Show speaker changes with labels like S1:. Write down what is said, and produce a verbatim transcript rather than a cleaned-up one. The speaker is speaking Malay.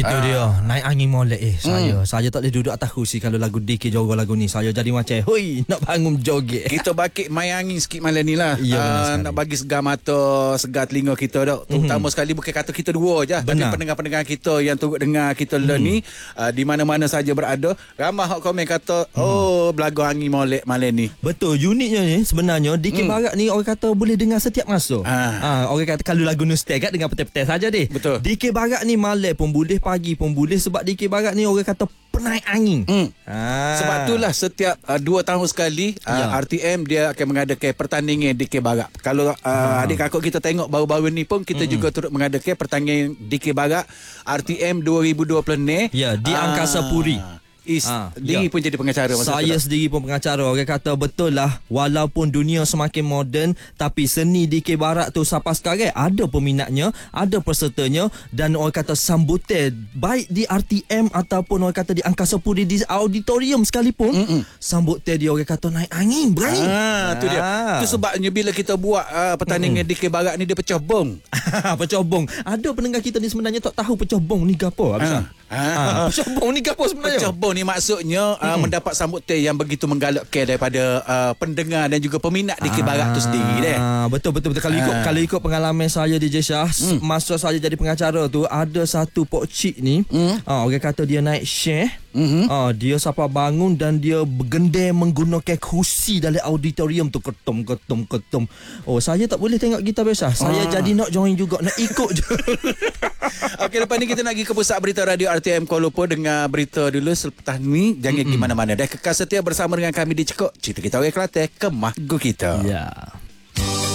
S1: Itu
S2: Ah.
S1: dia. Naik angin molek eh saya.
S2: Hmm.
S1: Saya tak boleh duduk atas kursi kalau lagu D K Johor lagu ni. Saya jadi macam hoi nak bangun joget.
S2: Kita bakit main angin sikit malam ni lah.
S1: Ya, benar
S2: Ah,
S1: sekali.
S2: nak bagi segar mata, segar telinga kita dah. Terutama sekali bukan kata kita dua je, tapi
S1: Benar.
S2: pendengar-pendengar kita yang turut dengar kita mm. ni ah, di mana-mana saja berada. Ramai hak komen kata, oh belagu angin molek malam ni.
S1: Betul, uniknya ni sebenarnya D K
S2: Hmm.
S1: Barat ni orang kata boleh dengar setiap masa.
S2: Ah.
S1: Ha, orang kata kalau lagu nostalgia dengar petai-petai saja deh.
S2: Betul.
S1: D K Barat ni malam pun boleh, pagi pun boleh sebab D K Barat ni orang kata penaik angin.
S2: Hmm.
S1: Ha.
S2: Sebab itulah setiap uh, dua tahun sekali uh,
S1: Ya.
S2: R T M dia akan mengadakan pertandingan D K Barat. Kalau uh,
S1: Ha.
S2: adik kakak kita tengok baru-baru ni pun kita
S1: Mm-mm.
S2: juga turut mengadakan pertandingan D K Barat R T M dua ribu dua puluh ni.
S1: Ya, di Angkasa Puri.
S2: Is,
S1: Ah,
S2: diri
S1: ya.
S2: pun jadi pengacara masa
S1: Saya
S2: tu tak?
S1: sendiri pun pengacara. Orang kata betul lah, walaupun dunia semakin moden, tapi seni D K Barat tu sampai sekarang ada peminatnya, ada pesertanya, dan orang kata sambutan baik di R T M ataupun orang kata di Angkasa Puri, di auditorium sekalipun,
S2: Mm-mm.
S1: sambutan dia orang kata naik angin berani.
S2: Ah, tu dia.
S1: Ah.
S2: Tu sebabnya bila kita buat uh, pertandingan D K Barat ni dia pecah bong.
S1: Pecah bong. Ada pendengar kita ni sebenarnya tak tahu pecah bong ni gapo.
S2: Ah.
S1: Ah. Pecah bong ni gapo sebenarnya?
S2: Pecah bong ni maksudnya uh, mendapat sambutan yang begitu menggalakkan daripada uh, pendengar dan juga peminat D K Barat tu sendiri deh.
S1: Ah, betul betul betul. Kalau ikut
S2: Ah.
S1: kalau ikut pengalaman saya D J Syah, hmm. masa saya jadi pengacara tu ada satu pokcik ni,
S2: Hmm.
S1: ah, orang kata dia naik share.
S2: Mhm.
S1: Ah, dia siapa bangun dan dia bergendeng menggunakan kursi dalam auditorium tu, ketum ketum ketum. Oh, saya tak boleh tengok gitar biasa. Saya
S2: Ah.
S1: jadi nak join juga, nak ikut je.
S2: Okey, lepas ni kita nak pergi ke pusat berita radio R T M Kuala Lumpur dengar berita dulu. Selepas ni jangan pergi mana-mana dah. Kekal setia bersama dengan kami di Cekok. Cerita kita orang Kelantan, Kemah Go Kita.
S1: Ya.